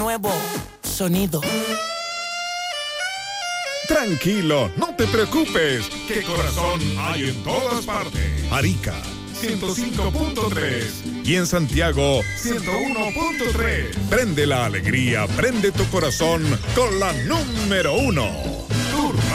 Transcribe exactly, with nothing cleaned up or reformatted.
nuevo sonido. Tranquilo, no te preocupes, que corazón hay en todas partes. Arica, ciento cinco punto tres. Y en Santiago, ciento uno punto tres. Prende la alegría, prende tu corazón con la número uno.